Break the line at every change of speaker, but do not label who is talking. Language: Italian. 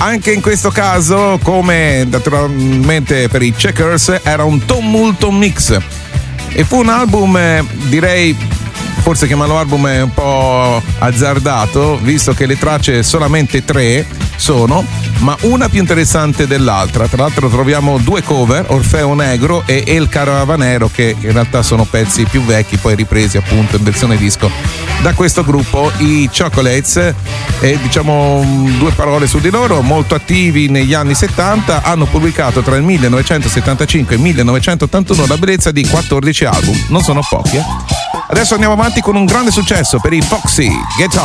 Anche in questo caso, come naturalmente per i Checkers, era un tumulto mix e fu un album, direi, forse chiamarlo album è un po' azzardato, visto che le tracce solamente 3 sono, ma una più interessante dell'altra. Tra l'altro troviamo 2 cover, Orfeo Negro e El Caravanero, che in realtà sono pezzi più vecchi, poi ripresi appunto in versione disco da questo gruppo, i Chocolates. E diciamo 2 parole su di loro: molto attivi negli anni 70, hanno pubblicato tra il 1975 e il 1981 la bellezza di 14 album, non sono pochi. Adesso andiamo avanti con un grande successo per i Foxy, Get